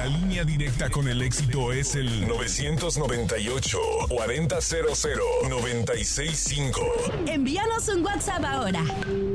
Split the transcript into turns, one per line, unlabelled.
La línea directa con el éxito es el 998-4000-965.
Envíanos un WhatsApp ahora.